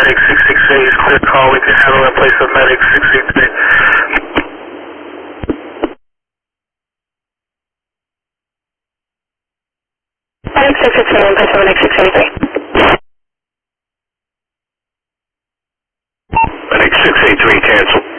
medic 668 is clear call. We can handle in place of medic 683. Medic 663 in place of medic 683. Medic 683 cancel.